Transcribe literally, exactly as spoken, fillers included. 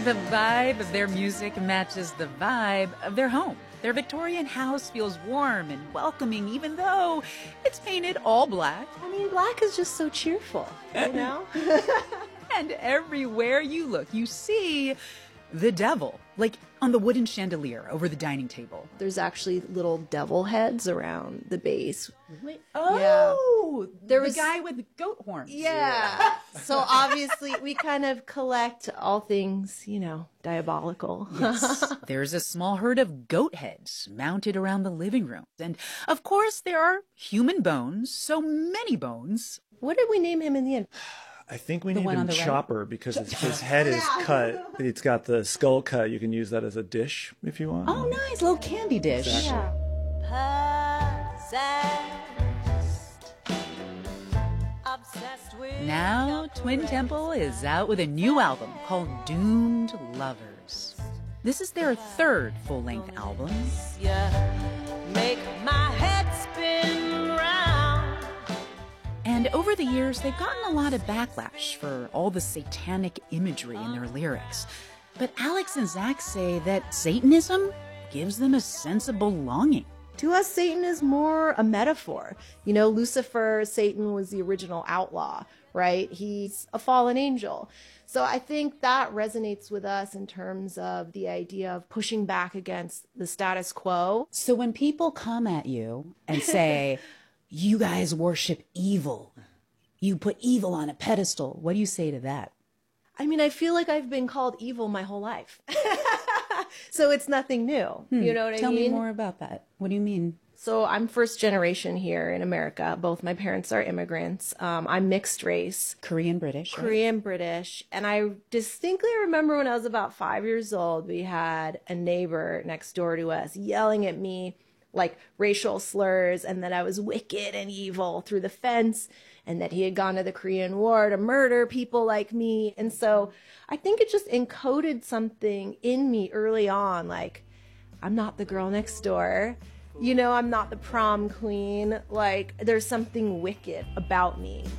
The vibe of their music matches the vibe of their home. Their Victorian house feels warm and welcoming, even though it's painted all black. I mean, black is just so cheerful, you know? And everywhere you look, you see the devil, like on the wooden chandelier over the dining table. There's actually little devil heads around the base. Really? Oh, yeah. There the was, guy with goat horns. Yeah. So obviously we kind of collect all things, you know, diabolical. Yes. There's a small herd of goat heads mounted around the living room. And of course there are human bones, so many bones. What did we name him in the end? I think we The named one on him the right? Chopper because his, his head is cut. It's got the skull cut. You can use that as a dish if you want. Oh, nice. Little candy dish. Exactly. Now, Twin Temple is out with a new album called Doomed Lovers. This is their third full-length album. Make my head spin round. And over the years, they've gotten a lot of backlash for all the satanic imagery in their lyrics. But Alex and Zach say that Satanism gives them a sense of belonging. To us, Satan is more a metaphor. You know, Lucifer, Satan was the original outlaw, right? He's a fallen angel. So I think that resonates with us in terms of the idea of pushing back against the status quo. So when people come at you and say, you guys worship evil, you put evil on a pedestal, what do you say to that? I mean, I feel like I've been called evil my whole life. So it's nothing new. Hmm. You know what Tell I mean? Tell me more about that. What do you mean? So I'm first generation here in America. Both my parents are immigrants. Um, I'm mixed race. Korean British. Right? Korean British. And I distinctly remember when I was about five years old, we had a neighbor next door to us yelling at me like racial slurs and that I was wicked and evil through the fence and that he had gone to the Korean War to murder people like me. And so I think it just encoded something in me early on, like, I'm not the girl next door. You know, I'm not the prom queen. Like, there's something wicked about me.